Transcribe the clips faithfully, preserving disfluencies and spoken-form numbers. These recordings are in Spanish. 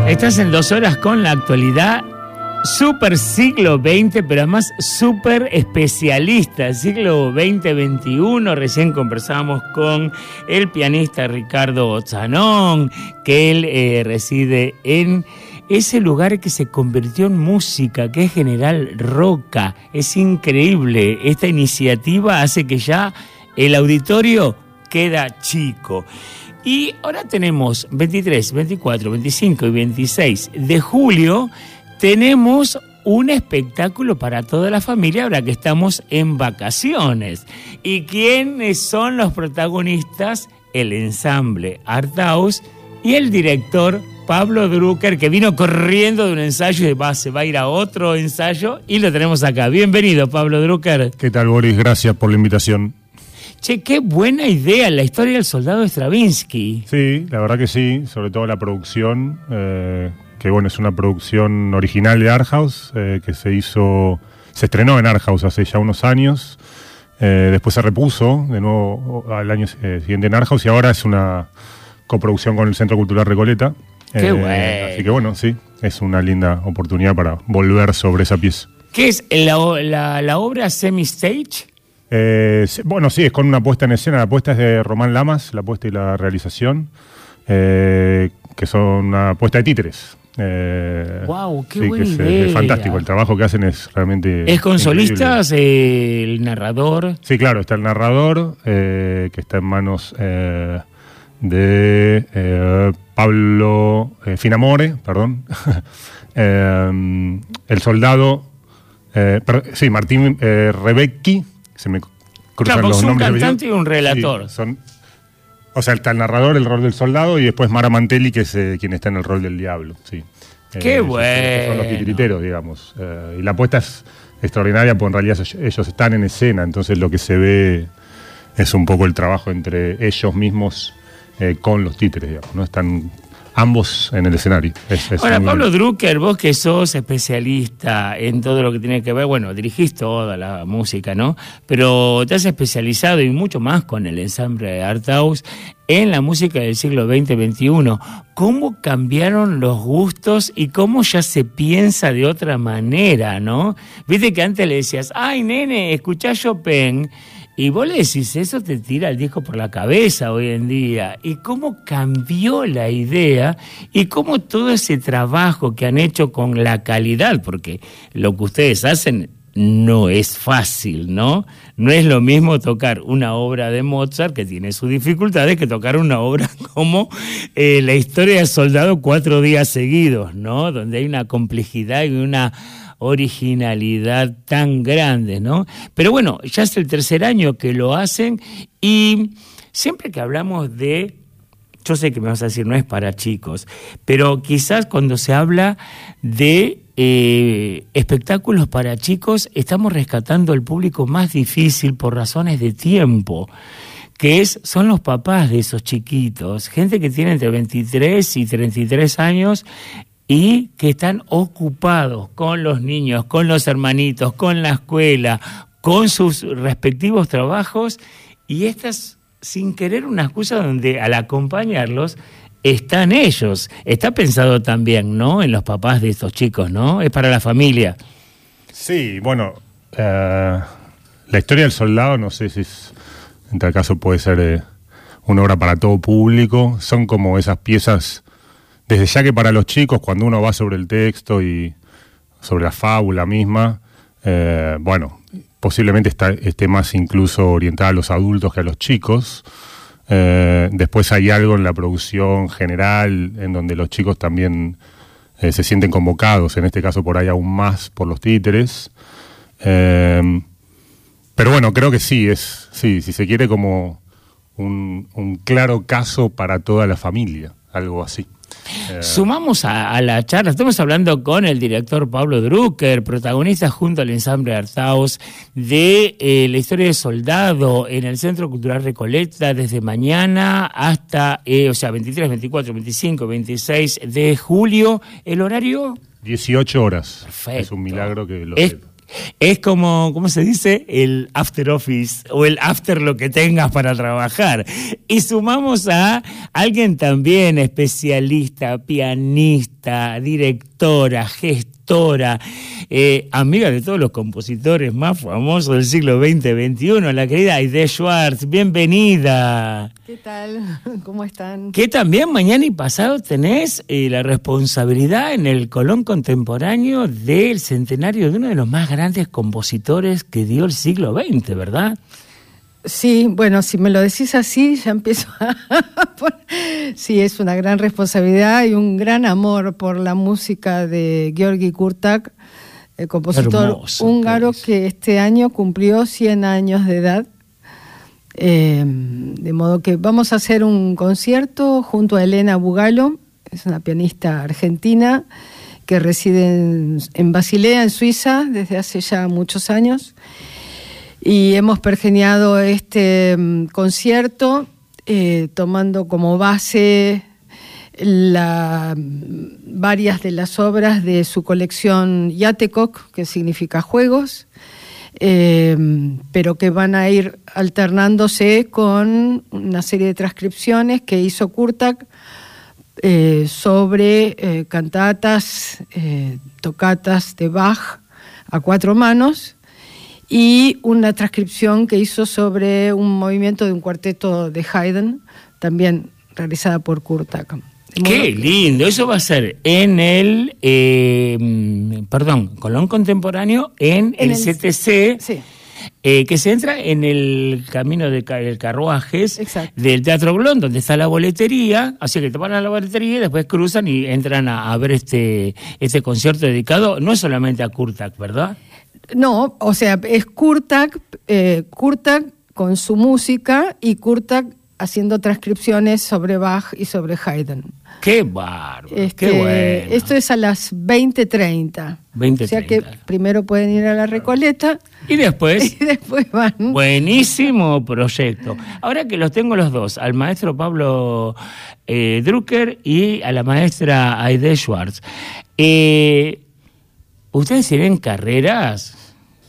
Estás en dos horas con la actualidad, súper siglo veinte, pero además súper especialista, siglo veinte veintiuno. Recién conversábamos con el pianista Ricardo Zanón, que él eh, reside en ese lugar que se convirtió en música, que es General Roca. Es increíble, esta iniciativa hace que ya el auditorio queda chico. Y ahora tenemos veintitrés, veinticuatro, veinticinco y veintiséis de julio, tenemos un espectáculo para toda la familia ahora que estamos en vacaciones. ¿Y quiénes son los protagonistas? El ensamble Artaus y el director Pablo Drucker, que vino corriendo de un ensayo y va, se va a ir a otro ensayo y lo tenemos acá. Bienvenido, Pablo Drucker. ¿Qué tal, Boris? Gracias por la invitación. Che, qué buena idea, la historia del soldado Stravinsky. Sí, la verdad que sí, sobre todo la producción, eh, que bueno, es una producción original de Art House, eh, que se hizo, se estrenó en Art House hace ya unos años, eh, después se repuso de nuevo al año eh, siguiente en Art House y ahora es una coproducción con el Centro Cultural Recoleta. Qué eh, bueno. Así que bueno, sí, es una linda oportunidad para volver sobre esa pieza. ¿Qué es la, la, la obra Semi-Stage? Eh, bueno, sí, es con una puesta en escena. La puesta es de Román Lamas, la puesta y la realización, eh, que son una puesta de títeres. Eh, ¡Wow! ¡Qué sí, buena que es, idea! es fantástico, el trabajo que hacen es realmente ¿Es con increíble. solistas, eh, el narrador? Sí, claro, está el narrador, eh, que está en manos eh, de eh, Pablo eh, Finamore, perdón. eh, el soldado, eh, per, sí, Martín eh, Rebecki. Se me cruzan Claro, los un nombres. cantante y un relator. Sí, son, o sea, está el narrador, el rol del soldado, y después Mara Mantelli, que es eh, quien está en el rol del diablo. Sí. ¡Qué eh, bueno! Son, son los titiriteros, digamos. Eh, y la apuesta es extraordinaria, porque en realidad ellos, ellos están en escena, entonces lo que se ve es un poco el trabajo entre ellos mismos eh, con los títeres, digamos, ¿no? Están ambos en el escenario. Es, es Ahora, muy... Pablo Drucker, vos que sos especialista en todo lo que tiene que ver, bueno, dirigís toda la música, ¿no? Pero te has especializado y mucho más con el ensamble Artaus en la música del siglo veinte veintiuno. ¿Cómo cambiaron los gustos y cómo ya se piensa de otra manera, no? Viste que antes le decías, ay, nene, escuchá Chopin. Y vos le decís, eso te tira el disco por la cabeza hoy en día. Y cómo cambió la idea y cómo todo ese trabajo que han hecho con la calidad, porque lo que ustedes hacen no es fácil, ¿no? No es lo mismo tocar una obra de Mozart, que tiene sus dificultades, que tocar una obra como eh, La historia del soldado cuatro días seguidos, ¿no? Donde hay una complejidad y una originalidad tan grande, ¿no? Pero bueno, ya es el tercer año que lo hacen y siempre que hablamos de, yo sé que me vas a decir no es para chicos, pero quizás cuando se habla de eh, espectáculos para chicos estamos rescatando al público más difícil por razones de tiempo, que es, son los papás de esos chiquitos, gente que tiene entre veintitrés y treinta y tres años y que están ocupados con los niños, con los hermanitos, con la escuela, con sus respectivos trabajos, y esta es, sin querer, una excusa donde al acompañarlos están ellos. Está pensado también, ¿no?, en los papás de estos chicos, ¿no? Es para la familia. Sí, bueno, eh, la historia del soldado, no sé si es, en tal caso puede ser eh, una obra para todo público. Son como esas piezas, desde ya que para los chicos, cuando uno va sobre el texto y sobre la fábula misma, eh, bueno, posiblemente está, esté más incluso orientada a los adultos que a los chicos. Eh, después hay algo en la producción general en donde los chicos también eh, se sienten convocados, en este caso por ahí aún más por los títeres. Eh, pero bueno, creo que sí, es, sí, si se quiere, como un, un claro caso para toda la familia, algo así. Eh, Sumamos a, a la charla, estamos hablando con el director Pablo Drucker, protagonista junto al ensamble Artaus de eh, la historia de soldado en el Centro Cultural Recoleta desde mañana hasta, eh, o sea, veintitrés, veinticuatro, veinticinco, veintiséis de julio. ¿El horario? dieciocho horas. Perfecto. Es un milagro que lo Es sepa. Es como, ¿cómo se dice? El after office o el after lo que tengas para trabajar. Y sumamos a alguien también especialista, pianista, directora, gestora, eh, amiga de todos los compositores más famosos del siglo veinte veintiuno, la querida Aide Schwartz. Bienvenida. ¿Qué tal? ¿Cómo están? Que también mañana y pasado tenés eh, la responsabilidad en el Colón Contemporáneo del centenario de uno de los más grandes compositores que dio el siglo veinte, ¿verdad? Sí, bueno, si me lo decís así, ya empiezo a... Sí, es una gran responsabilidad y un gran amor por la música de György Kurták, el compositor Hermoso, húngaro pues. que este año cumplió cien años de edad. Eh, de modo que vamos a hacer un concierto junto a Elena Bugalo, es una pianista argentina que reside en, en Basilea, en Suiza, desde hace ya muchos años. Y hemos pergeñado este um, concierto eh, tomando como base la, varias de las obras de su colección Játékok, que significa juegos, eh, pero que van a ir alternándose con una serie de transcripciones que hizo Kurták eh, sobre eh, cantatas, eh, tocatas de Bach a cuatro manos, y una transcripción que hizo sobre un movimiento de un cuarteto de Haydn, también realizada por Kurták. ¡Qué lindo! Eso va a ser en el, eh, perdón, Colón Contemporáneo, en, en el, el C T C, sí. eh, que se entra en el camino de el carruajes Exacto. del Teatro Glón, donde está la boletería, así que te van a la boletería y después cruzan y entran a, a ver este, este concierto dedicado no solamente a Kurták, ¿verdad? No, o sea, es Kurták, eh, Kurták con su música y Kurták haciendo transcripciones sobre Bach y sobre Haydn. ¡Qué bárbaro! Este, ¡Qué bueno! Esto es a las veinte treinta. veinte treinta. O sea que primero pueden ir a la Recoleta. Y después... Y después van. Buenísimo proyecto. Ahora que los tengo los dos, al maestro Pablo eh, Drucker y a la maestra Aide Schwartz. Eh... Ustedes tienen carreras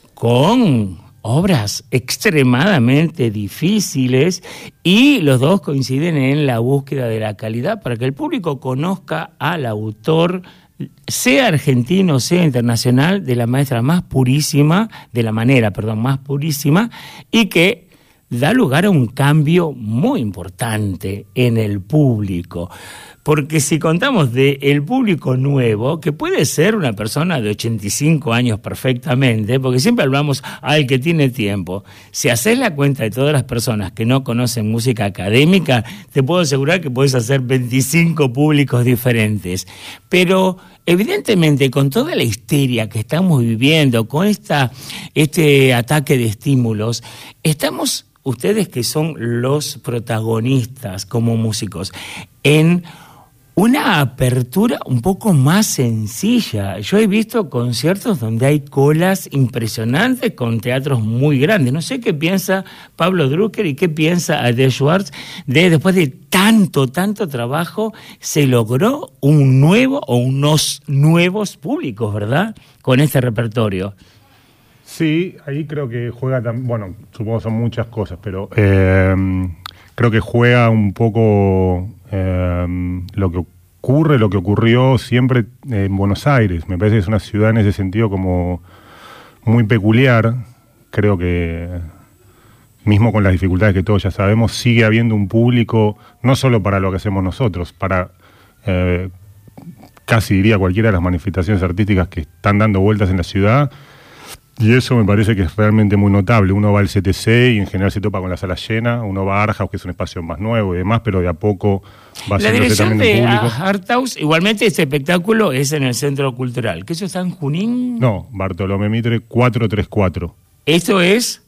con obras extremadamente difíciles y los dos coinciden en la búsqueda de la calidad para que el público conozca al autor, sea argentino, sea internacional, de la maestra más purísima, de la manera, perdón, más purísima, y que da lugar a un cambio muy importante en el público. Porque si contamos del público nuevo, que puede ser una persona de ochenta y cinco años perfectamente, porque siempre hablamos al que tiene tiempo, si haces la cuenta de todas las personas que no conocen música académica, te puedo asegurar que puedes hacer veinticinco públicos diferentes. Pero evidentemente con toda la histeria que estamos viviendo, con esta, este ataque de estímulos, estamos, ustedes que son los protagonistas como músicos, en una apertura un poco más sencilla. Yo he visto conciertos donde hay colas impresionantes con teatros muy grandes. No sé qué piensa Pablo Drucker y qué piensa Aide Schwartz de después de tanto, tanto trabajo se logró un nuevo o unos nuevos públicos, ¿verdad? Con este repertorio. Sí, ahí creo que juega también, bueno, supongo que son muchas cosas, pero eh, creo que juega un poco eh, lo que ocurre, lo que ocurrió siempre en Buenos Aires. Me parece que es una ciudad en ese sentido como muy peculiar. Creo que mismo con las dificultades que todos ya sabemos, sigue habiendo un público, no solo para lo que hacemos nosotros, para eh, casi diría cualquiera de las manifestaciones artísticas que están dando vueltas en la ciudad. Y eso me parece que es realmente muy notable. Uno va al C T C y en general se topa con la sala llena, uno va a Arthaus, que es un espacio más nuevo y demás, pero de a poco va haciéndose también el público. La dirección de Arthaus, igualmente este espectáculo es en el Centro Cultural. ¿Qué eso está en Junín? No, Bartolomé Mitre cuatrocientos treinta y cuatro. ¿Esto es?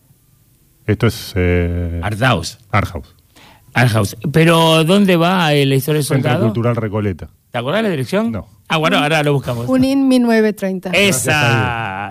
Esto es... Eh, Arthaus. Arthaus. Arthaus. ¿Pero dónde va la historia del soldado? Centro Cultural Recoleta. ¿Te acordás la dirección? No. Ah, bueno, ahora lo buscamos. Junín mil novecientos treinta. Esa,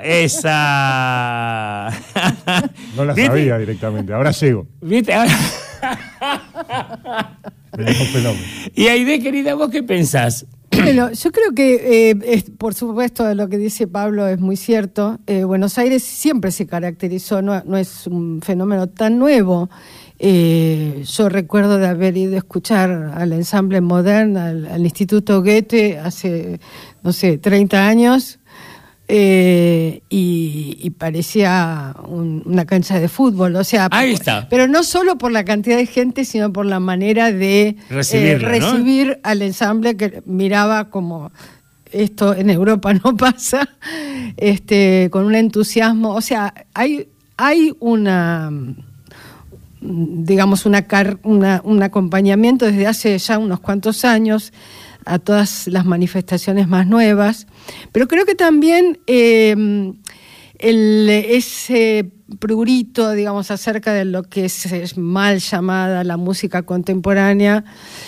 esa. No la sabía directamente, ahora llego. ¿Viste? Ahora... Me dijo fenómeno. Y Aide, querida, ¿vos qué pensás? Bueno, yo creo que, eh, es, por supuesto, lo que dice Pablo es muy cierto. Eh, Buenos Aires siempre se caracterizó, no, no es un fenómeno tan nuevo. Eh, yo recuerdo de haber ido a escuchar al ensamble Modern, al, al Instituto Goethe, hace, no sé, treinta años, eh, y, y parecía un, una cancha de fútbol. O sea, ahí está. Pero no solo por la cantidad de gente, sino por la manera de eh, recibir ¿no? al ensamble, que miraba como... Esto en Europa no pasa, este, con un entusiasmo. O sea, hay, hay una... digamos, una, una, un acompañamiento desde hace ya unos cuantos años a todas las manifestaciones más nuevas, pero creo que también eh, el, ese prurito, digamos, acerca de lo que es, es mal llamada la música contemporánea,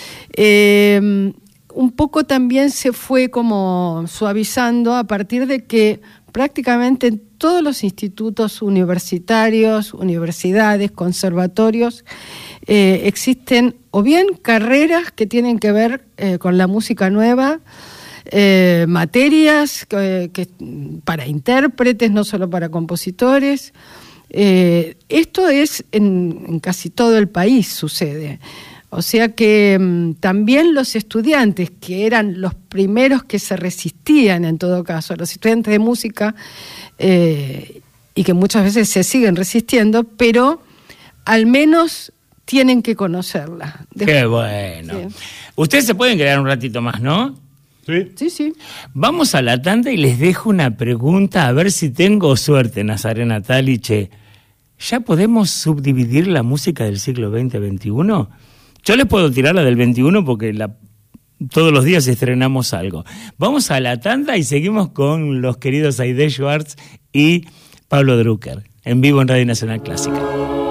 eh, un poco también se fue como suavizando a partir de que prácticamente en todos los institutos universitarios, universidades, conservatorios, eh, existen o bien carreras que tienen que ver eh, con la música nueva, eh, materias que, que, para intérpretes, no solo para compositores. Eh, esto es en, en casi todo el país sucede. O sea que um, también los estudiantes, que eran los primeros que se resistían en todo caso, los estudiantes de música, eh, y que muchas veces se siguen resistiendo, pero al menos tienen que conocerla. Después, qué bueno. Sí. Ustedes se pueden quedar un ratito más, ¿no? Sí. Sí, sí. Vamos a la tanda y les dejo una pregunta, a ver si tengo suerte, Nazarena Taliche. ¿Ya podemos subdividir la música del siglo veinte a veintiuno? Yo les puedo tirar la del veintiuno porque la, todos los días estrenamos algo. Vamos a la tanda y seguimos con los queridos Aide Schwartz y Pablo Drucker, en vivo en Radio Nacional Clásica.